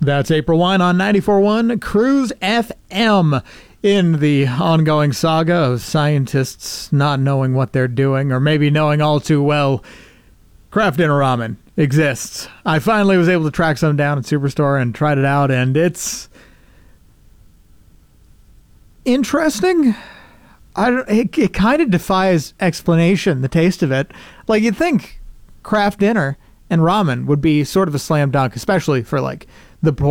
That's April Wine on 94.1 Cruise FM. In the ongoing saga of scientists not knowing what they're doing, or maybe knowing all too well, Kraft Dinner Ramen exists. I finally was able to track some down at Superstore and tried it out, and it's interesting. It kind of defies explanation, the taste of it. Like, you'd think Kraft Dinner and ramen would be sort of a slam dunk, especially for, like, the